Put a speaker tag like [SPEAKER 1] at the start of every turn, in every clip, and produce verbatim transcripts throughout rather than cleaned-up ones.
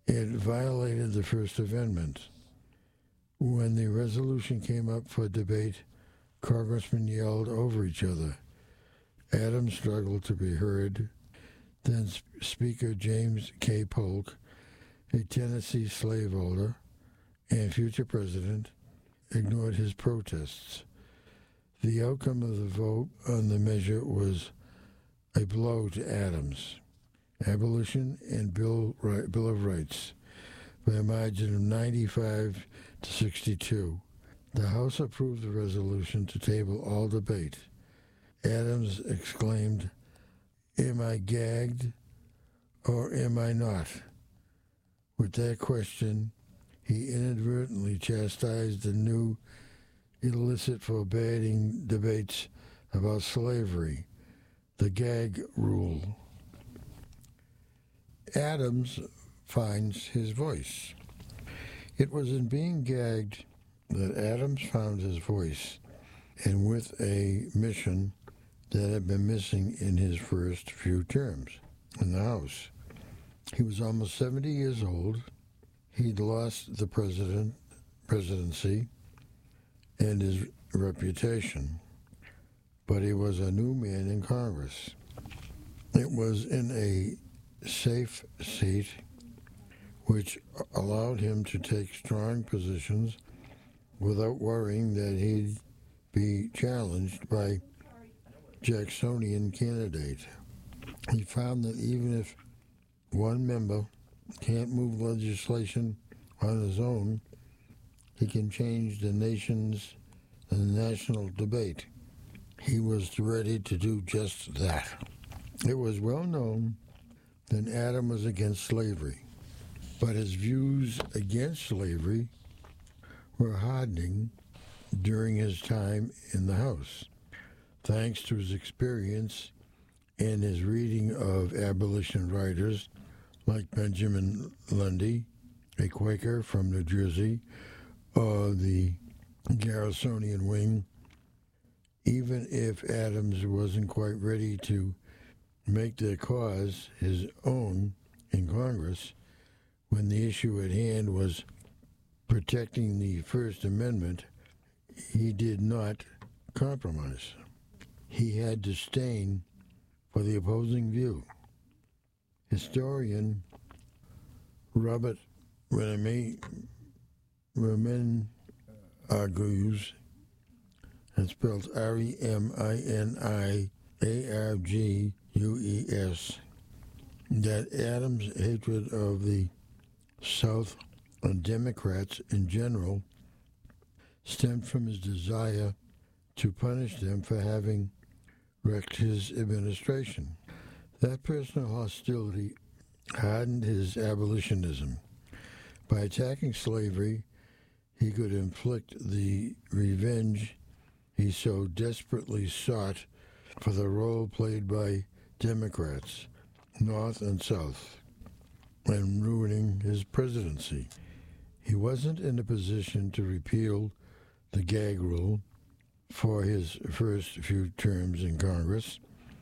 [SPEAKER 1] It violated the First Amendment. When the resolution came up for debate, congressmen yelled over each other. Adams struggled to be heard. Then Speaker James K. Polk, a Tennessee slaveholder and future president, ignored his protests. The outcome of the vote on the measure was a blow to Adams. Abolition and Bill, Bill of Rights by a margin of ninety-five to sixty-two. The House approved the resolution to table all debate. Adams exclaimed, "Am I gagged or am I not?" With that question, he inadvertently chastised the new illicit forbidding debates about slavery, the gag rule. Adams finds his voice. It was in being gagged that Adams found his voice, and with a mission that had been missing in his first few terms in the House. He was almost seventy years old. He'd lost the president presidency and his reputation, but he was a new man in Congress. It was in a safe seat, which allowed him to take strong positions without worrying that he'd be challenged by Jacksonian candidate. He found that even if one member can't move legislation on his own, he can change the nation's the national debate. He was ready to do just that. It was well known that Adams was against slavery, but his views against slavery were hardening during his time in the House. Thanks to his experience and his reading of abolition writers like Benjamin Lundy, a Quaker from New Jersey, or the Garrisonian wing, even if Adams wasn't quite ready to make their cause his own in Congress, when the issue at hand was protecting the First Amendment, he did not compromise. He had disdain for the opposing view. Historian Robert Remen argues, and spelled R E M I N I A R G U E S, that Adams' hatred of the South and Democrats in general stemmed from his desire to punish them for having wrecked his administration. That personal hostility hardened his abolitionism. By attacking slavery, he could inflict the revenge he so desperately sought for the role played by Democrats, North and South, and ruining his presidency. He wasn't in a position to repeal the gag rule for his first few terms in Congress.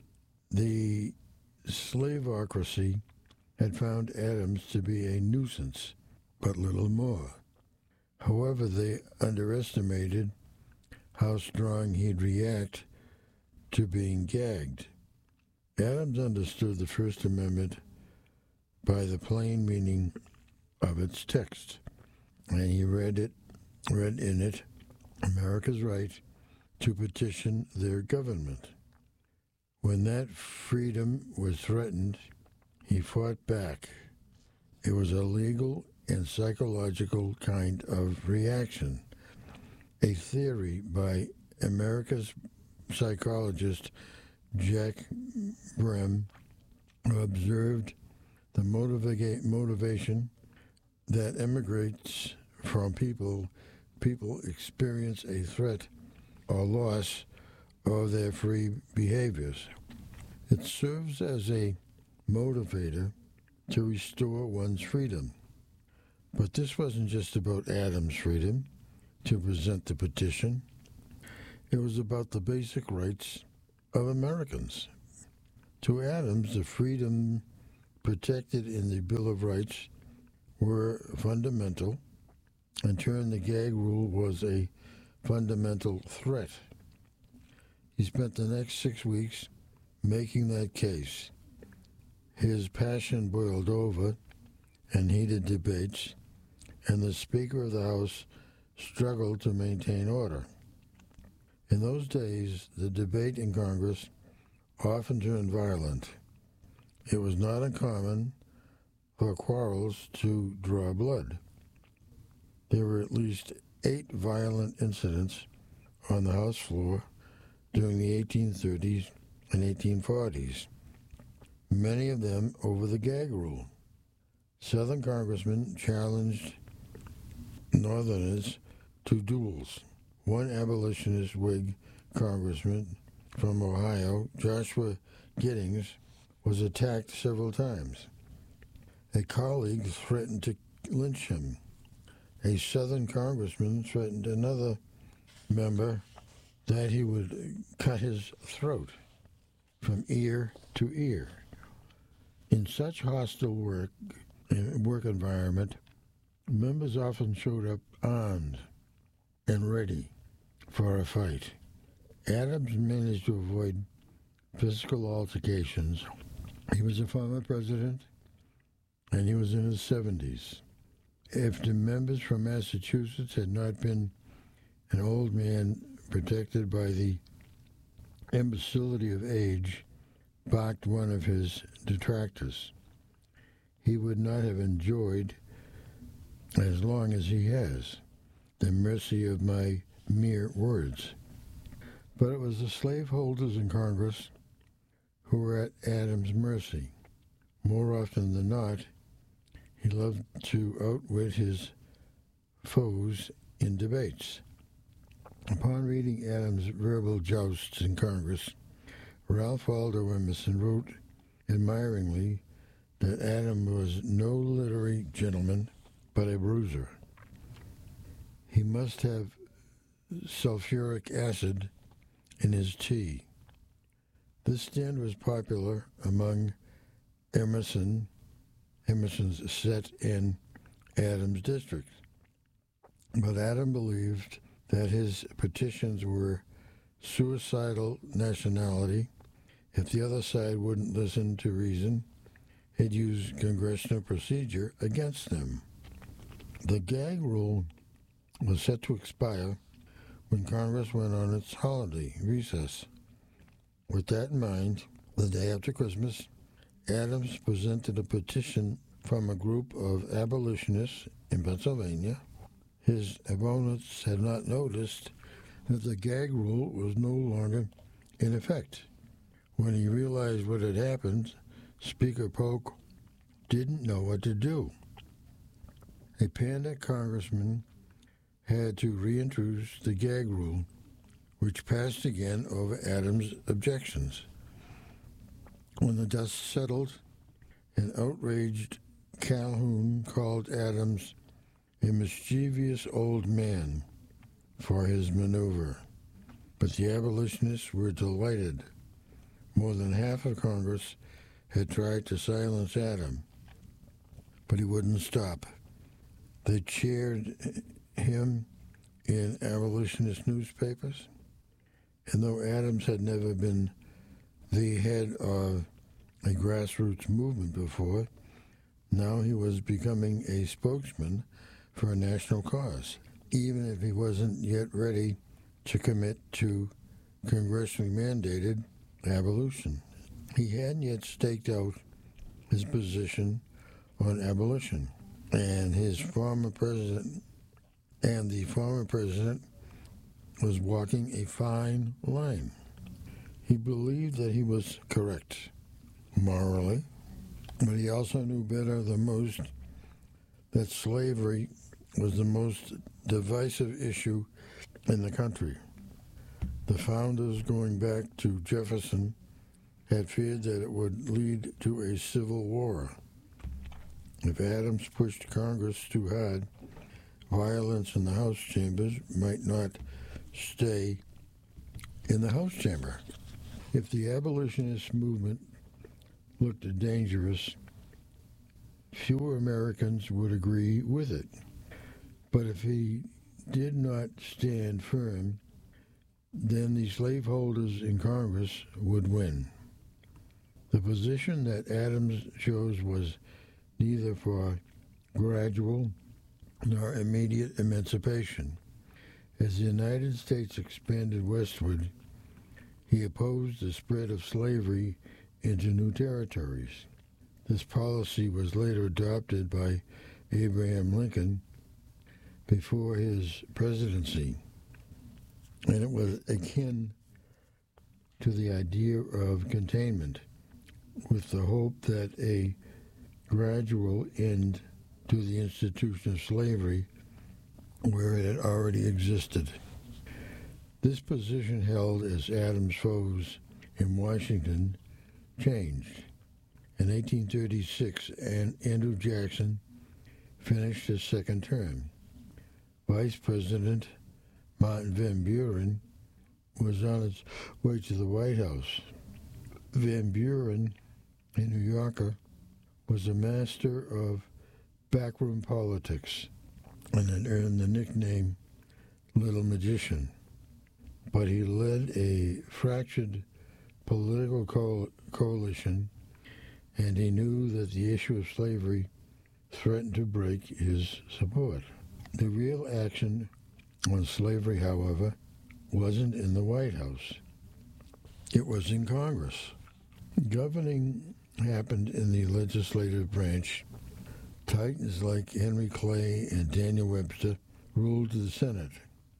[SPEAKER 1] The slaveocracy had found Adams to be a nuisance, but little more. However, they underestimated how strong he'd react to being gagged. Adams understood the First Amendment by the plain meaning of its text, and he read it, read in it, America's right to petition their government. When that freedom was threatened, he fought back. It was a legal and psychological kind of reaction. A theory by America's psychologist Jack Brem observed the motiva- motivation that emigrates from people people experience a threat or loss of their free behaviors. It serves as a motivator to restore one's freedom. But this wasn't just about Adams' freedom to present the petition. It was about the basic rights of Americans. To Adams, the freedom protected in the Bill of Rights were fundamental, and turn the gag rule was a fundamental threat. He spent the next six weeks making that case. His passion boiled over in heated debates, and the Speaker of the House struggled to maintain order. In those days, the debate in Congress often turned violent. It was not uncommon for quarrels to draw blood. There were at least eight violent incidents on the House floor during the eighteen thirties and eighteen forties, many of them over the gag rule. Southern congressmen challenged Northerners to duels. One abolitionist Whig congressman from Ohio, Joshua Giddings, was attacked several times. A colleague threatened to lynch him. A Southern congressman threatened another member that he would cut his throat from ear to ear. In such hostile work work environment, members often showed up armed and ready for a fight. Adams managed to avoid physical altercations. He was a former president, and he was in his seventies. If the members from Massachusetts had not been an old man protected by the imbecility of age, barked one of his detractors, he would not have enjoyed, as long as he has, the mercy of my mere words. But it was the slaveholders in Congress who were at Adams' mercy. More often than not, he loved to outwit his foes in debates. Upon reading Adams' verbal jousts in Congress, Ralph Waldo Emerson wrote admiringly that Adams was no literary gentleman, but a bruiser. He must have sulfuric acid in his tea. This stand was popular among Emerson, Emerson's set in Adams' district. But Adams believed that his petitions were suicidal nationality. If the other side wouldn't listen to reason, he'd use congressional procedure against them. The gag rule was set to expire when Congress went on its holiday recess. With that in mind, the day after Christmas, Adams presented a petition from a group of abolitionists in Pennsylvania. His opponents had not noticed that the gag rule was no longer in effect. When he realized what had happened, Speaker Polk didn't know what to do. A panicked congressman had to reintroduce the gag rule, which passed again over Adams' objections. When the dust settled, an outraged Calhoun called Adams a mischievous old man for his maneuver. But the abolitionists were delighted. More than half of Congress had tried to silence Adams, but he wouldn't stop. They cheered him in abolitionist newspapers, and though Adams had never been the head of a grassroots movement before, now he was becoming a spokesman for a national cause, even if he wasn't yet ready to commit to congressionally mandated abolition. He hadn't yet staked out his position on abolition, and his former president and the former president was walking a fine line. He believed that he was correct morally, but he also knew better than most that slavery was the most divisive issue in the country. The founders, going back to Jefferson, had feared that it would lead to a civil war. If Adams pushed Congress too hard, violence in the House chambers might not stay in the House chamber. If the abolitionist movement looked dangerous, fewer Americans would agree with it. But if he did not stand firm, then the slaveholders in Congress would win. The position that Adams chose was neither for gradual nor immediate emancipation. As the United States expanded westward, he opposed the spread of slavery into new territories. This policy was later adopted by Abraham Lincoln before his presidency, and it was akin to the idea of containment, with the hope that a gradual end to the institution of slavery where it had already existed. This position held as Adams' foes in Washington changed. In eighteen thirty-six, Andrew Jackson finished his second term. Vice President Martin Van Buren was on its way to the White House. Van Buren, a New Yorker, was a master of backroom politics and had earned the nickname Little Magician. But he led a fractured political co- coalition, and he knew that the issue of slavery threatened to break his support. The real action on slavery, however, wasn't in the White House. It was in Congress. Governing happened in the legislative branch. Titans like Henry Clay and Daniel Webster ruled the Senate.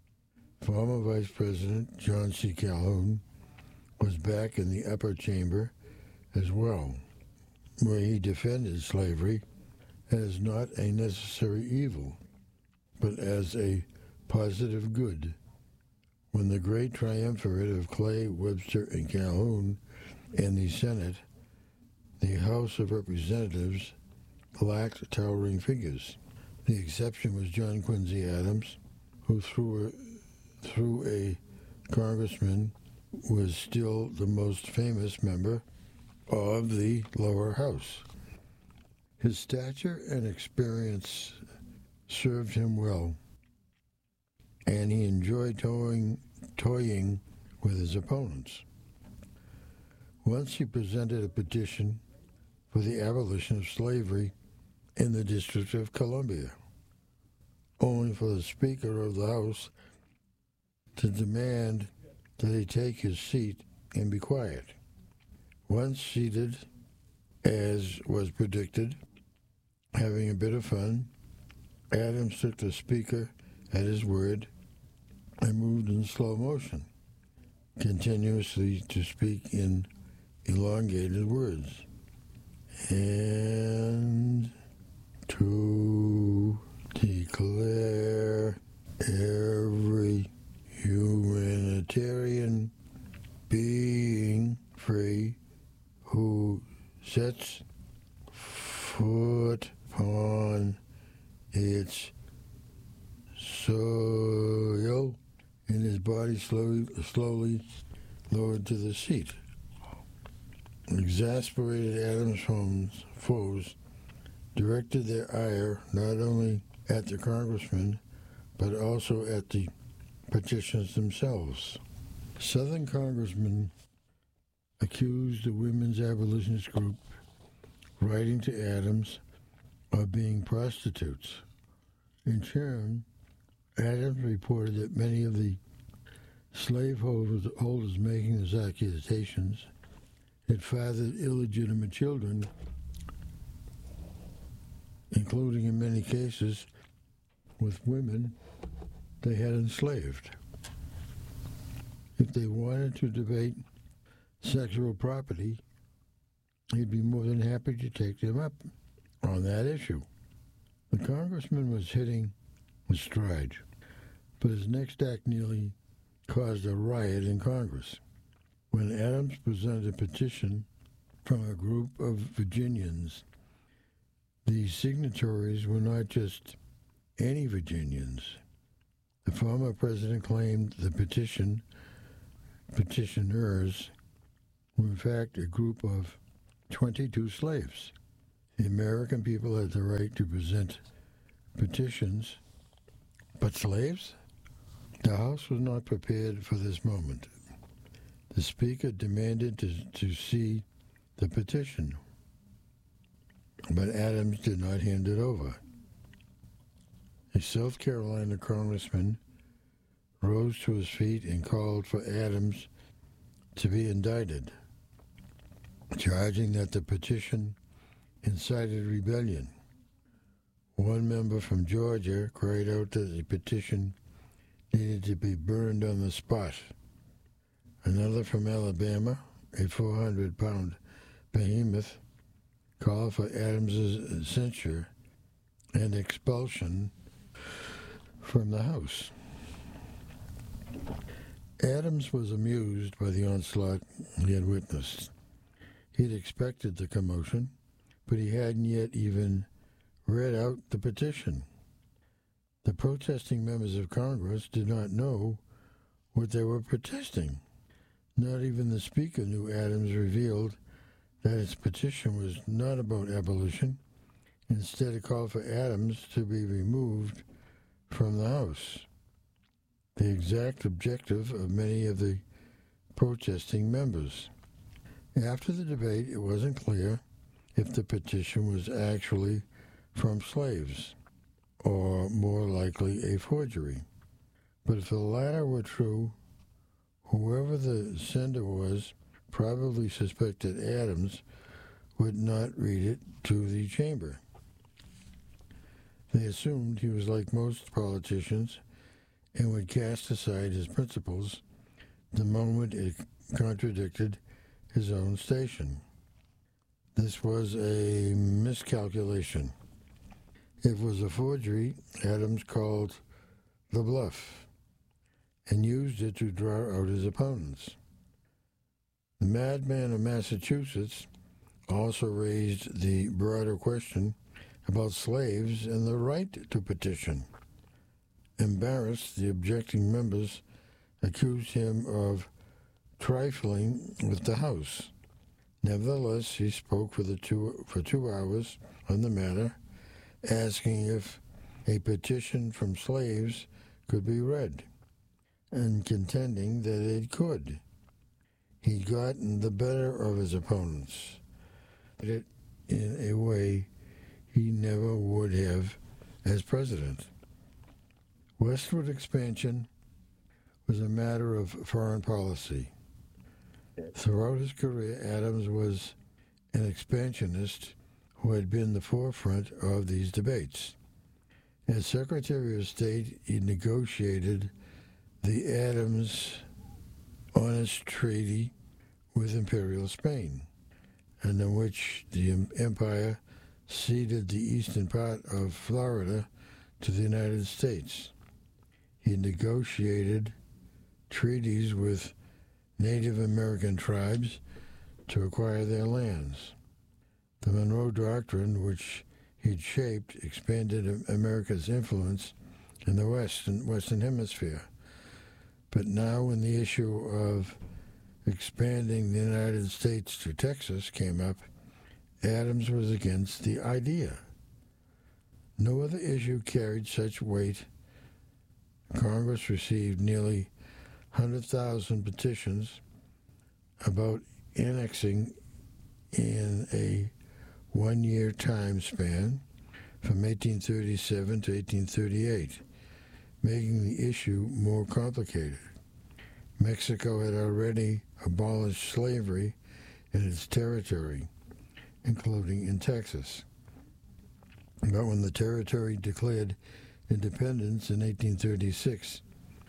[SPEAKER 1] Former Vice President John C. Calhoun was back in the upper chamber as well, where he defended slavery as not a necessary evil, but as a positive good. When the great triumvirate of Clay, Webster, and Calhoun in the Senate, the House of Representatives lacked towering figures. The exception was John Quincy Adams, who through a, through a congressman was still the most famous member of the lower house. His stature and experience served him well, and he enjoyed toying, toying with his opponents. Once he presented a petition for the abolition of slavery in the District of Columbia, only for the Speaker of the House to demand that he take his seat and be quiet. Once seated, as was predicted, having a bit of fun, Adams took the Speaker at his word and moved in slow motion, continuously to speak in elongated words. And to declare every humanitarian being free who sets foot upon its soil, and his body slowly, slowly lowered to the seat. Exasperated Adams' foes directed their ire not only at the congressman, but also at the petitions themselves. Southern congressmen accused the women's abolitionist group, writing to Adams, of being prostitutes. In turn, Adams reported that many of the slaveholders making these accusations had fathered illegitimate children, including in many cases with women they had enslaved. If they wanted to debate sexual property, he'd be more than happy to take them up on that issue. The congressman was hitting his stride, but his next act nearly caused a riot in Congress. When Adams presented a petition from a group of Virginians, the signatories were not just any Virginians. The former president claimed the petition petitioners were in fact a group of twenty-two slaves. The American people had the right to present petitions, but slaves? The House was not prepared for this moment. The Speaker demanded to, to see the petition, but Adams did not hand it over. A South Carolina congressman rose to his feet and called for Adams to be indicted, charging that the petition incited rebellion. One member from Georgia cried out that the petition needed to be burned on the spot. Another from Alabama, a four hundred pound behemoth, called for Adams's censure and expulsion from the House. Adams was amused by the onslaught he had witnessed. He had expected the commotion, but he hadn't yet even read out the petition. The protesting members of Congress did not know what they were protesting. Not even the Speaker knew Adams revealed that his petition was not about abolition. Instead, it called for Adams to be removed from the House, the exact objective of many of the protesting members. After the debate, it wasn't clear if the petition was actually from slaves, or more likely a forgery. But if the latter were true, whoever the sender was probably suspected Adams would not read it to the chamber. They assumed he was like most politicians and would cast aside his principles the moment it contradicted his own station. This was a miscalculation. If it was a forgery, Adams called the bluff and used it to draw out his opponents. The madman of Massachusetts also raised the broader question about slaves and the right to petition. Embarrassed, the objecting members accused him of trifling with the House. Nevertheless, he spoke for, the two, for two hours on the matter, asking if a petition from slaves could be read, and contending that it could. He'd gotten the better of his opponents, but it in a way he never would have as president. Westward expansion was a matter of foreign policy. Throughout his career, Adams was an expansionist who had been the forefront of these debates. As Secretary of State, he negotiated the Adams-Honest Treaty with Imperial Spain, and in which the empire ceded the eastern part of Florida to the United States. He negotiated treaties with Native American tribes to acquire their lands. The Monroe Doctrine, which he'd shaped, expanded America's influence in the Western, Western Hemisphere. But now when the issue of expanding the United States to Texas came up, Adams was against the idea. No other issue carried such weight. Congress received nearly one hundred thousand petitions about annexing in a one-year time span from eighteen thirty-seven to eighteen thirty-eight, making the issue more complicated. Mexico had already abolished slavery in its territory, including in Texas. But when the territory declared independence in eighteen thirty-six,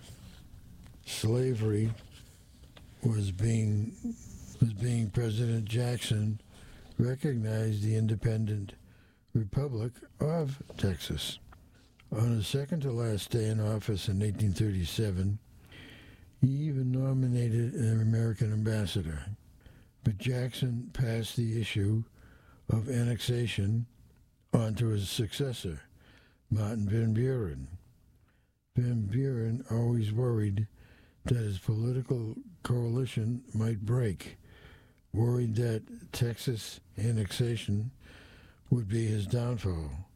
[SPEAKER 1] slavery was being was being President Jackson recognized the independent Republic of Texas. On his second to last day in office in eighteen thirty-seven, he even nominated an American ambassador. But Jackson passed the issue of annexation on to his successor, Martin Van Buren. Van Buren always worried that his political coalition might break, worried that Texas annexation would be his downfall.